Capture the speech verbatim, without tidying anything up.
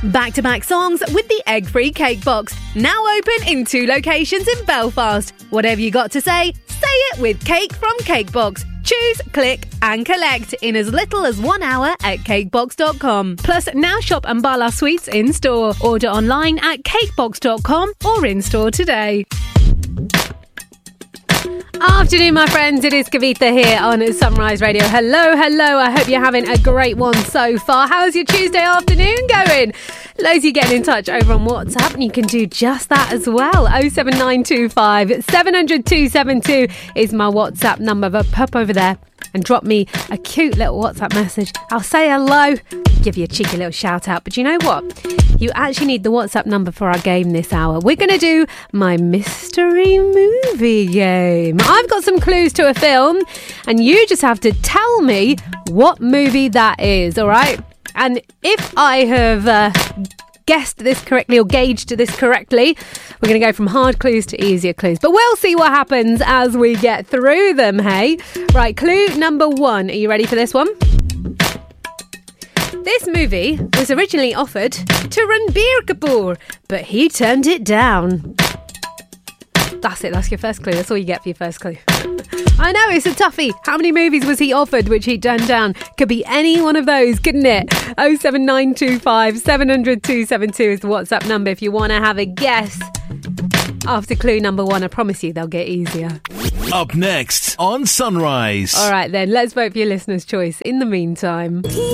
Back-to-back songs with the egg-free cake box. Now open in two locations in Belfast. Whatever you got to say, say it with Cake from Cakebox. Choose, click and collect in as little as one hour at cakebox dot com. Plus, now shop Ambala Sweets in-store. Order online at cakebox dot com or in-store today. Afternoon, my friends. It is Kavitha here on Sunrise Radio. Hello, hello. I hope you're having a great one so far. How's your Tuesday afternoon going? Loads of you getting in touch over on WhatsApp, and you can do just that as well. oh seven nine two five, seven hundred, two seven two is my WhatsApp number. But pop over there and drop me a cute little WhatsApp message. I'll say hello, give you a cheeky little shout out. But you know what? You actually need the WhatsApp number for our game this hour. We're going to do my mystery movie game. I've got some clues to a film, and you just have to tell me what movie that is, all right? And if I have uh, guessed this correctly or gauged this correctly, we're going to go from hard clues to easier clues. But we'll see what happens as we get through them, hey? Right, clue number one. Are you ready for this one? This movie was originally offered to Ranbir Kapoor, but he turned it down. That's it, that's your first clue. That's all you get for your first clue. I know, it's a toughie. How many movies was he offered which he turned down? Could be any one of those, couldn't it? oh seven nine two five, seven hundred, two seven two is the WhatsApp number if you want to have a guess. After clue number one, I promise you they'll get easier. Up next on Sunrise. All right then, let's vote for your listener's choice. In the meantime...